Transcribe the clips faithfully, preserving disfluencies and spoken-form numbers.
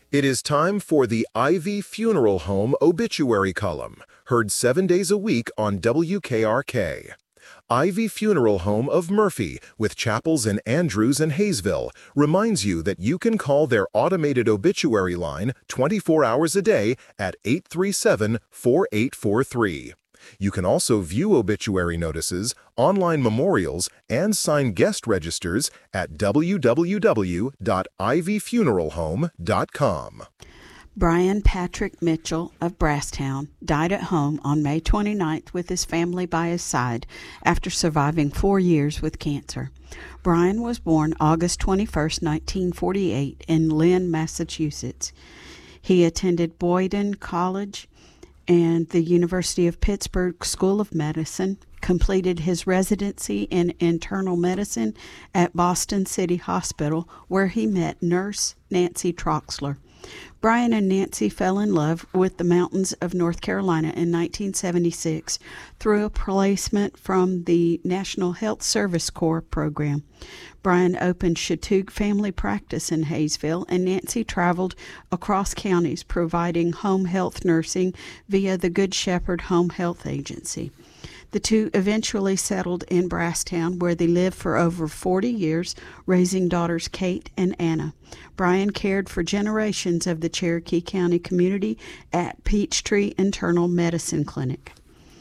It is time for the Ivy Funeral Home obituary column, heard seven days a week on W K R K. Ivy Funeral Home of Murphy, with chapels in Andrews and Hayesville, reminds you that you can call their automated obituary line twenty-four hours a day at eight three seven, four eight four three. You can also view obituary notices, online memorials, and sign guest registers at w w w dot ivy funeral home dot com. Brian Patrick Mitchell of Brasstown died at home on May twenty-ninth with his family by his side after surviving four years with cancer. Brian was born August twenty-first, nineteen forty-eight in Lynn, Massachusetts. He attended Boyden College and the University of Pittsburgh School of Medicine, completed his residency in internal medicine at Boston City Hospital, where he met nurse Nancy Troxler. Brian and Nancy fell in love with the mountains of North Carolina in nineteen seventy-six through a placement from the National Health Service Corps program. Brian opened Chatoog Family Practice in Hayesville, and Nancy traveled across counties providing home health nursing via the Good Shepherd Home Health Agency. The two eventually settled in Brasstown, where they lived for over forty years, raising daughters Kate and Anna. Brian cared for generations of the Cherokee County community at Peachtree Internal Medicine Clinic.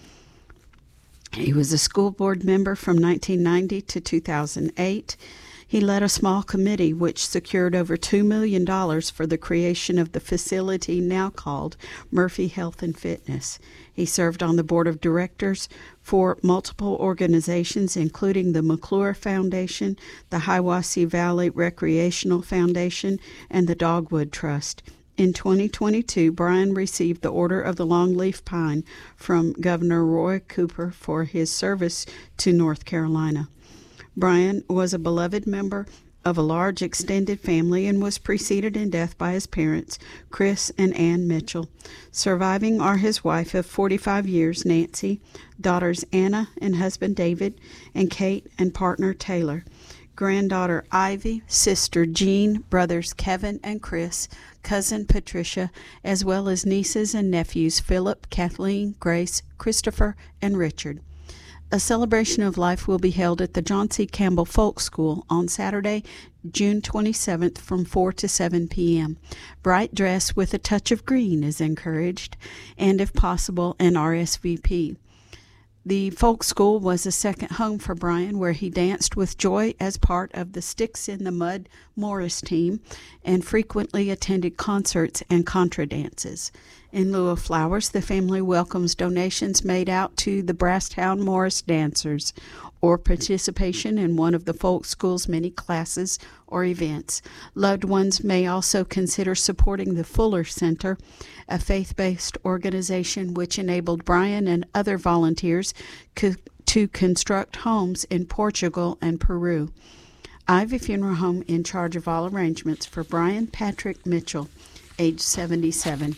He was a school board member from nineteen ninety to two thousand eight. He led a small committee which secured over two million dollars for the creation of the facility now called Murphy Health and Fitness. He served on the board of directors for multiple organizations, including the McClure Foundation, the Hiwassee Valley Recreational Foundation, and the Dogwood Trust. In twenty twenty-two, Brian received the Order of the Longleaf Pine from Governor Roy Cooper for his service to North Carolina. Brian was a beloved member of a large extended family and was preceded in death by his parents, Chris and Ann Mitchell. Surviving are his wife of forty-five years, Nancy, daughters Anna and husband David, and Kate and partner Taylor, granddaughter Ivy, sister Jean, brothers Kevin and Chris, cousin Patricia, as well as nieces and nephews Philip, Kathleen, Grace, Christopher, and Richard. A celebration of life will be held at the John C. Campbell Folk School on Saturday, June twenty-seventh from four to seven p.m. Bright dress with a touch of green is encouraged, and if possible, an R S V P. The folk school was a second home for Brian, where he danced with joy as part of the Sticks in the Mud Morris team and frequently attended concerts and contra dances. In lieu of flowers, the family welcomes donations made out to the Brasstown Morris Dancers or participation in one of the folk school's many classes or events. Loved ones may also consider supporting the Fuller Center, a faith-based organization which enabled Brian and other volunteers co- to construct homes in Portugal and Peru. Ivy Funeral Home in charge of all arrangements for Brian Patrick Mitchell, age seventy-seven.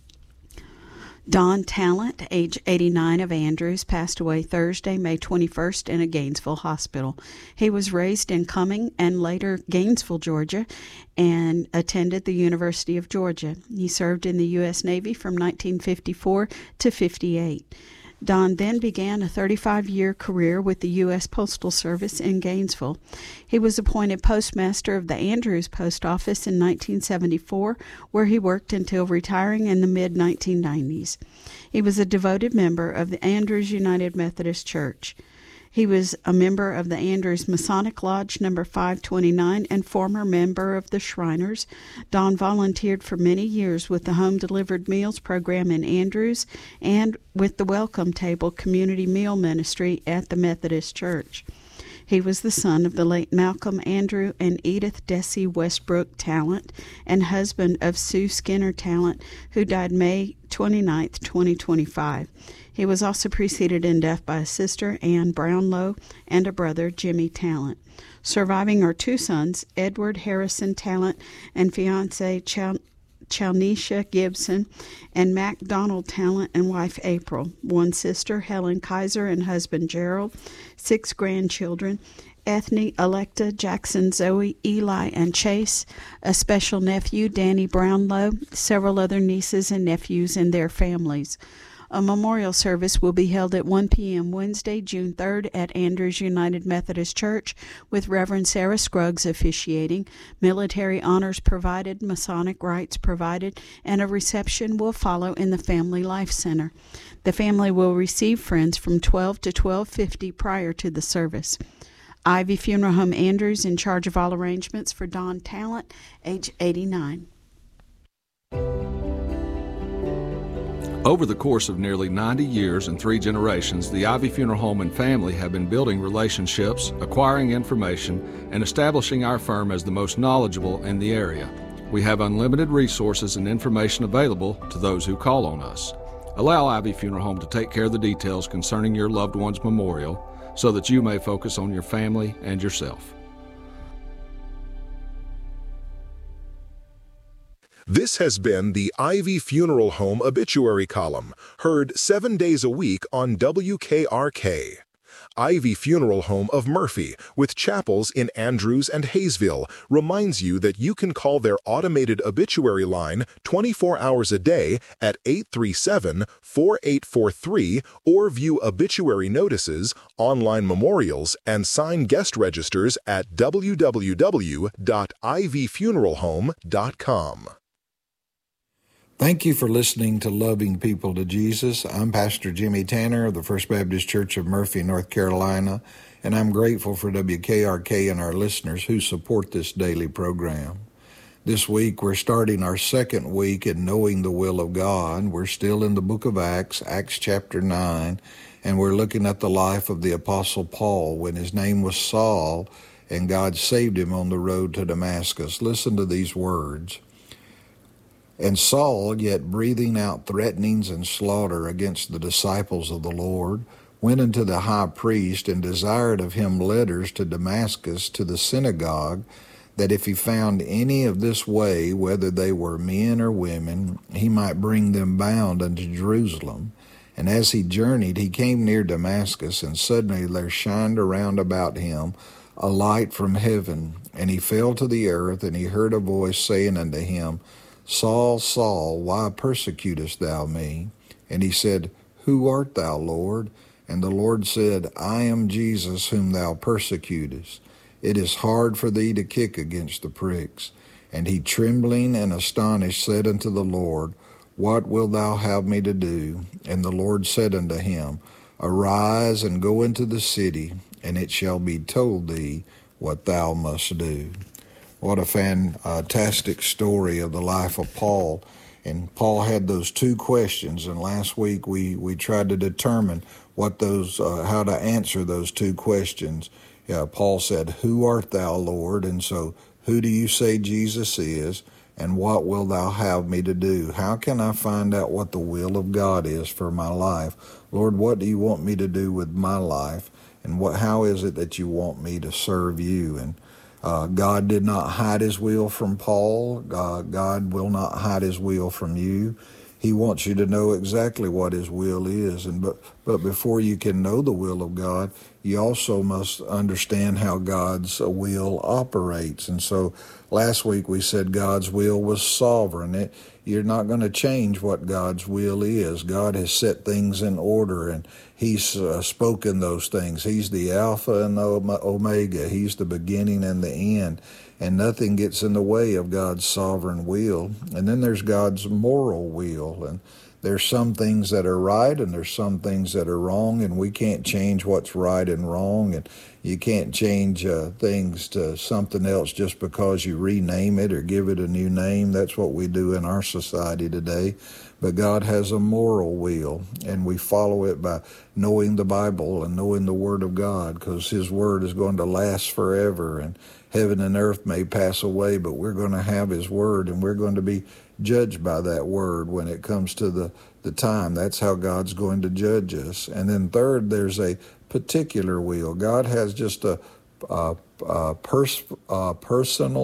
Don Talent, age eighty-nine, of Andrews, passed away Thursday, May twenty-first, in a Gainesville hospital. He was raised in Cumming and later Gainesville, Georgia, and attended the University of Georgia. He served in the U S Navy from nineteen fifty-four to fifty-eight. Don then began a thirty-five-year career with the U S Postal Service in Gainesville. He was appointed postmaster of the Andrews Post Office in nineteen seventy-four, where he worked until retiring in the mid nineteen nineties. He was a devoted member of the Andrews United Methodist Church. He was a member of the Andrews Masonic Lodge number five twenty-nine and former member of the Shriners. Don volunteered for many years with the Home Delivered Meals program in Andrews and with the Welcome Table Community Meal Ministry at the Methodist Church. He was the son of the late Malcolm Andrew and Edith Desi Westbrook Talent and husband of Sue Skinner Talent, who died May twenty-ninth, twenty twenty-five. He was also preceded in death by a sister, Anne Brownlow, and a brother, Jimmy Talent. Surviving are two sons, Edward Harrison Talent and fiancée Chow- Chownisha Gibson, and MacDonald Talent and wife April. One sister, Helen Kaiser, and husband Gerald. Six grandchildren, Ethne, Electa, Jackson, Zoe, Eli, and Chase, a special nephew, Danny Brownlow, several other nieces and nephews and their families. A memorial service will be held at one p.m. Wednesday, June third at Andrews United Methodist Church with Reverend Sarah Scruggs officiating, military honors provided, Masonic rites provided, and a reception will follow in the Family Life Center. The family will receive friends from twelve to twelve fifty prior to the service. Ivy Funeral Home Andrews in charge of all arrangements for Don Talent, age eighty-nine. Over the course of nearly ninety years and three generations, the Ivy Funeral Home and family have been building relationships, acquiring information, and establishing our firm as the most knowledgeable in the area. We have unlimited resources and information available to those who call on us. Allow Ivy Funeral Home to take care of the details concerning your loved one's memorial so that you may focus on your family and yourself. This has been the Ivy Funeral Home Obituary Column, heard seven days a week on W K R K. Ivy Funeral Home of Murphy, with chapels in Andrews and Hayesville, reminds you that you can call their automated obituary line twenty-four hours a day at eight three seven, four eight four three or view obituary notices, online memorials, and sign guest registers at w w w dot ivy funeral home dot com. Thank you for listening to Loving People to Jesus. I'm Pastor Jimmy Tanner of the First Baptist Church of Murphy, North Carolina, and I'm grateful for W K R K and our listeners who support this daily program. This week, we're starting our second week in Knowing the Will of God. We're still in the book of Acts, Acts chapter nine, and we're looking at the life of the Apostle Paul when his name was Saul and God saved him on the road to Damascus. Listen to these words. And Saul, yet breathing out threatenings and slaughter against the disciples of the Lord, went unto the high priest and desired of him letters to Damascus to the synagogue, that if he found any of this way, whether they were men or women, he might bring them bound unto Jerusalem. And as he journeyed, he came near Damascus, and suddenly there shined around about him a light from heaven. And he fell to the earth, and he heard a voice saying unto him, Saul, Saul, why persecutest thou me? And he said, Who art thou, Lord? And the Lord said, I am Jesus whom thou persecutest. It is hard for thee to kick against the pricks. And he, trembling and astonished, said unto the Lord, What wilt thou have me to do? And the Lord said unto him, Arise and go into the city, and it shall be told thee what thou must do. What a fantastic story of the life of Paul. And Paul had those two questions, and last week we, we tried to determine what those, uh, how to answer those two questions. Yeah, Paul said, Who art thou, Lord? And so, who do you say Jesus is? And what will thou have me to do? How can I find out what the will of God is for my life? Lord, what do you want me to do with my life? And what, how is it that you want me to serve you? And Uh, God did not hide his will from Paul. Uh, God will not hide his will from you. He wants you to know exactly what his will is. And but, but before you can know the will of God, you also must understand how God's will operates. And so last week we said God's will was sovereign. It, you're not going to change what God's will is. God has set things in order, and he's uh, spoken those things. He's the Alpha and the Omega. He's the beginning and the end, and nothing gets in the way of God's sovereign will. And then there's God's moral will, and there's some things that are right and there's some things that are wrong, and we can't change what's right and wrong, and you can't change uh, things to something else just because you rename it or give it a new name. That's what we do in our society today. But God has a moral will, and we follow it by knowing the Bible and knowing the Word of God, because his Word is going to last forever, and heaven and earth may pass away, but we're going to have his Word, and we're going to be judged by that Word when it comes to the, the time. That's how God's going to judge us. And then third, there's a particular will. God has just a, a, a pers- a personal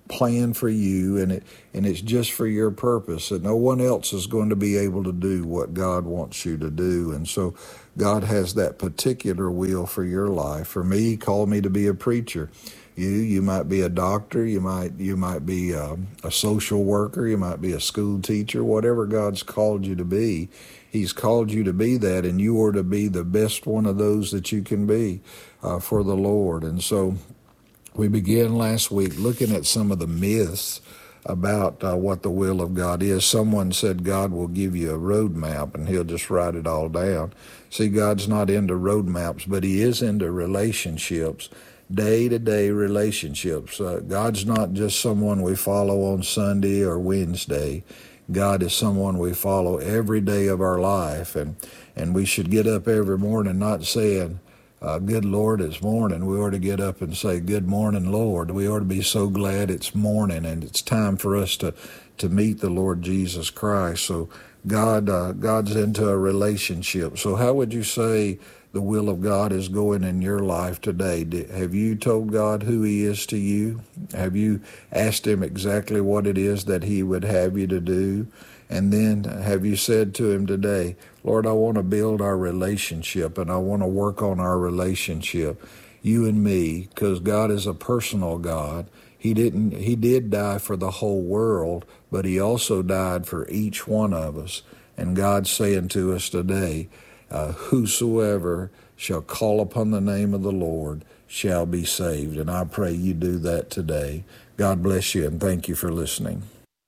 plan for you, and it and it's just for your purpose, and no one else is going to be able to do what God wants you to do. And so God has that particular will for your life. For me, He called me to be a preacher. You you might be a doctor, you might you might be a, a social worker, you might be a school teacher, whatever God's called you to be. He's called you to be that, and you are to be the best one of those that you can be uh, for the Lord. And so we began last week looking at some of the myths about uh, what the will of God is. Someone said God will give you a road map and He'll just write it all down. See, God's not into road maps, but He is into relationships, day-to-day relationships. Uh, God's not just someone we follow on Sunday or Wednesday. God is someone we follow every day of our life, and, and we should get up every morning not saying, Uh, good Lord, it's morning. We ought to get up and say, good morning, Lord. We ought to be so glad it's morning and it's time for us to, to meet the Lord Jesus Christ. So God, uh, God's into a relationship. So how would you say the will of God is going in your life today? Have you told God who He is to you? Have you asked Him exactly what it is that He would have you to do? And then have you said to Him today, Lord, I want to build our relationship and I want to work on our relationship, you and me, because God is a personal God. He didn't, He did die for the whole world, but He also died for each one of us. And God's saying to us today, uh, whosoever shall call upon the name of the Lord shall be saved. And I pray you do that today. God bless you, and thank you for listening.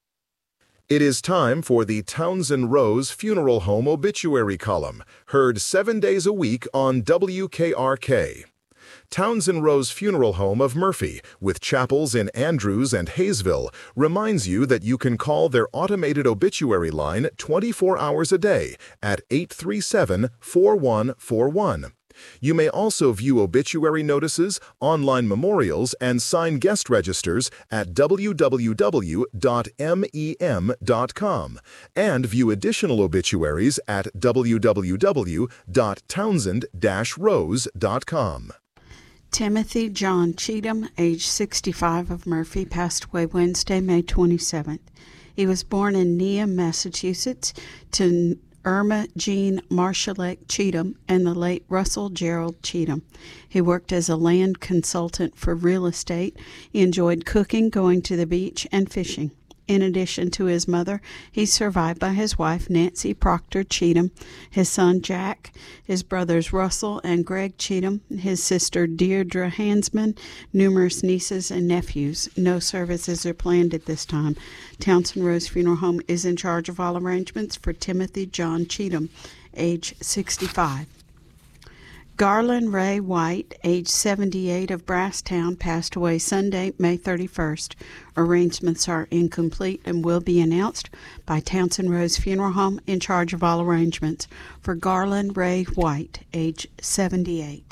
It is time for the Townsend Rose Funeral Home Obituary Column, heard seven days a week on W K R K. Townsend Rose Funeral Home of Murphy, with chapels in Andrews and Hayesville, reminds you that you can call their automated obituary line twenty-four hours a day at eight three seven, four one four one. You may also view obituary notices, online memorials, and sign guest registers at w w w dot mem dot com and view additional obituaries at w w w dot townsend dash rose dot com. Timothy John Cheatham, age sixty-five, of Murphy, passed away Wednesday, May twenty-seventh. He was born in Needham, Massachusetts, to Irma Jean Marshallek Cheatham and the late Russell Gerald Cheatham. He worked as a land consultant for real estate. He enjoyed cooking, going to the beach, and fishing. In addition to his mother, he's survived by his wife, Nancy Proctor Cheatham, his son, Jack, his brothers, Russell and Greg Cheatham, his sister, Deirdre Hansman, numerous nieces and nephews. No services are planned at this time. Townsend Rose Funeral Home is in charge of all arrangements for Timothy John Cheatham, age sixty-five. Garland Ray White, age seventy-eight, of Brasstown, passed away Sunday, May thirty-first. Arrangements are incomplete and will be announced by Townsend Rose Funeral Home, in charge of all arrangements for Garland Ray White, age seventy-eight.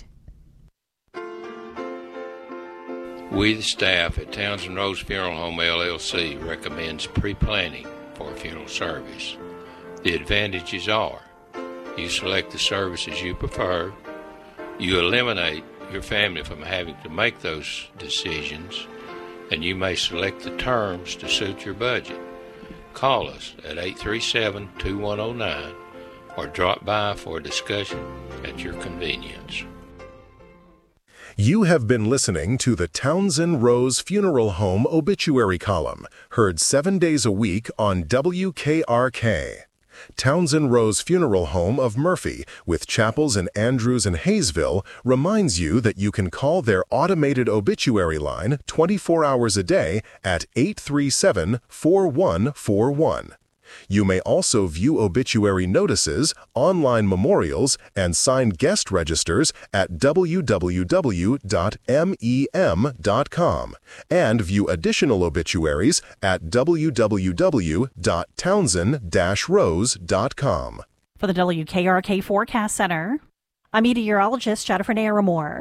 We, the staff at Townsend Rose Funeral Home, L L C, recommends pre-planning for a funeral service. The advantages are: you select the services you prefer, you eliminate your family from having to make those decisions, and you may select the terms to suit your budget. Call us at eight three seven, two one zero nine or drop by for a discussion at your convenience. You have been listening to the Townsend Rose Funeral Home Obituary Column, heard seven days a week on W K R K. Townsend Rose Funeral Home of Murphy, with chapels in Andrews and Hayesville, reminds you that you can call their automated obituary line twenty-four hours a day at eight three seven, four one four one. You may also view obituary notices, online memorials, and signed guest registers at w w w dot mem dot com and view additional obituaries at w w w dot townsend dash rose dot com. For the W K R K Forecast Center, I'm meteorologist Jennifer Naramore.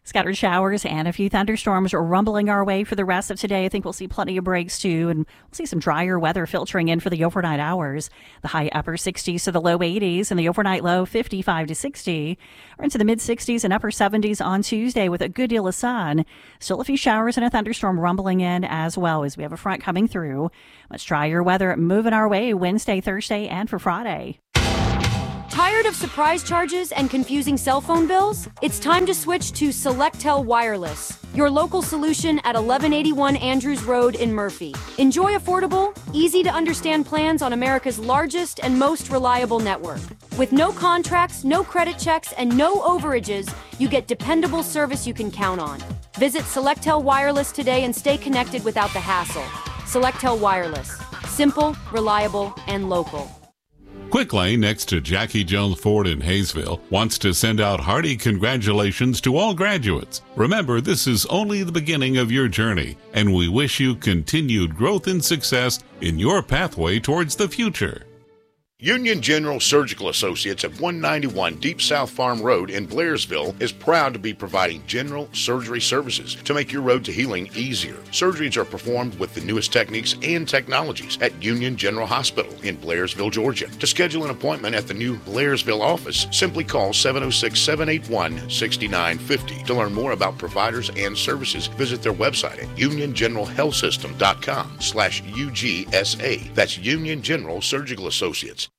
Scattered showers and a few thunderstorms are rumbling our way for the rest of today. I think we'll see plenty of breaks too, and we'll see some drier weather filtering in for the overnight hours. The high upper sixties to the low eighties, and the overnight low fifty-five to sixty. We're into the mid sixties and upper seventies on Tuesday with a good deal of sun. Still a few showers and a thunderstorm rumbling in as well as we have a front coming through. Much drier weather moving our way Wednesday, Thursday, and for Friday. Tired of surprise charges and confusing cell phone bills? It's time to switch to Selectel Wireless, your local solution at eleven eighty-one Andrews Road in Murphy. Enjoy affordable, easy-to-understand plans on America's largest and most reliable network. With no contracts, no credit checks, and no overages, you get dependable service you can count on. Visit Selectel Wireless today and stay connected without the hassle. Selectel Wireless. Simple, reliable, and local. Quick Lane, next to Jackie Jones Ford in Hayesville, wants to send out hearty congratulations to all graduates. Remember, this is only the beginning of your journey, and we wish you continued growth and success in your pathway towards the future. Union General Surgical Associates at one ninety-one Deep South Farm Road in Blairsville is proud to be providing general surgery services to make your road to healing easier. Surgeries are performed with the newest techniques and technologies at Union General Hospital in Blairsville, Georgia. To schedule an appointment at the new Blairsville office, simply call seven oh six, seven eight one, six nine five oh. To learn more about providers and services, visit their website at union general health system dot com slash U G S A. That's Union General Surgical Associates.